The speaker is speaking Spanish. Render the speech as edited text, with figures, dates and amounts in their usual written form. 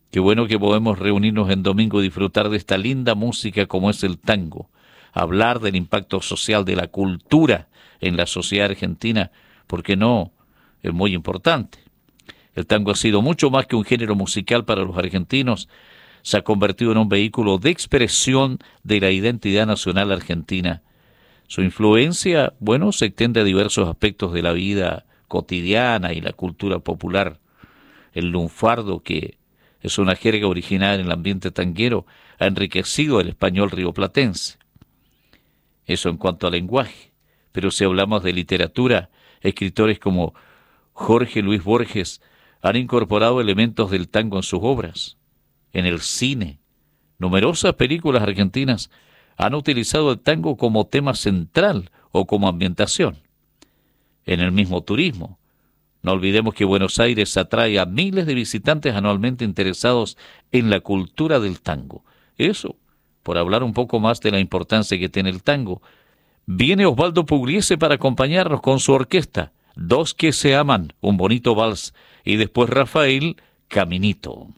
Qué bueno que podemos reunirnos en domingo y disfrutar de esta linda música como es el tango. Hablar del impacto social de la cultura en la sociedad argentina, porque no, es muy importante. El tango ha sido mucho más que un género musical para los argentinos, se ha convertido en un vehículo de expresión de la identidad nacional argentina. Su influencia, bueno, se extiende a diversos aspectos de la vida cotidiana y la cultura popular. El lunfardo, que es una jerga original en el ambiente tanguero, ha enriquecido el español rioplatense. Eso en cuanto al lenguaje. Pero si hablamos de literatura, escritores como Jorge Luis Borges han incorporado elementos del tango en sus obras. En el cine, numerosas películas argentinas han utilizado el tango como tema central o como ambientación. En el mismo turismo, no olvidemos que Buenos Aires atrae a miles de visitantes anualmente interesados en la cultura del tango. Eso, por hablar un poco más de la importancia que tiene el tango. Viene Osvaldo Pugliese para acompañarnos con su orquesta, Dos que se aman, un bonito vals, y después Rafael, Caminito.